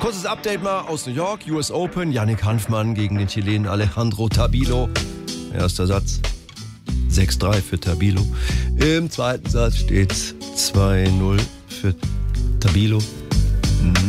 Kurzes Update mal aus New York, US Open. Yannick Hanfmann gegen den Chilenen Alejandro Tabilo. Erster Satz 6-3 für Tabilo. Im zweiten Satz steht 2-0 für Tabilo.